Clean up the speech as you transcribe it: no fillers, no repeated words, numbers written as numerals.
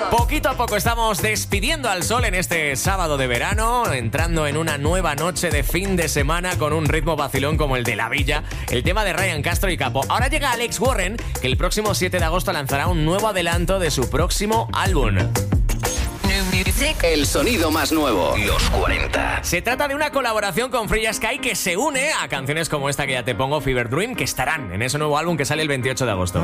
Poquito a poco estamos despidiendo al sol en este sábado de verano, entrando en una nueva noche de fin de semana con un ritmo vacilón como el de La Villa, el tema de Ryan Castro y Capo. Ahora llega Alex Warren, que el próximo 7 de agosto lanzará un nuevo adelanto de su próximo álbum. El sonido más nuevo, los 40. Se trata de una colaboración con Freya Sky que se une a canciones como esta que ya te pongo, Fever Dream, que estarán en ese nuevo álbum que sale el 28 de agosto.